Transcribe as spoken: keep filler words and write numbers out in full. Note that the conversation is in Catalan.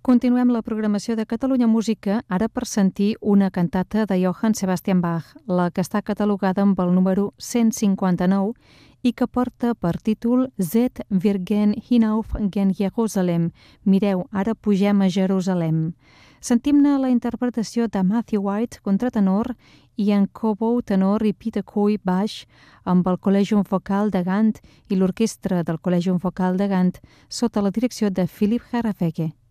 Continuem la programació de Catalunya Música, ara per sentir una cantata de Johann Sebastian Bach, la que està catalogada amb el número cent cinquanta-nou i que porta per títol Seht wir gehen hinauf gen Jerusalem. Mireu, ara pugem a Jerusalem. Sentim-ne la interpretació de Matthew White, contratenor, Ian Cobo, tenor, i Peter Coy, baix, amb el Collegium Vocal de Gant i l'orquestra del Collegium Vocal de Gant sota la direcció de Philipp Harafeke.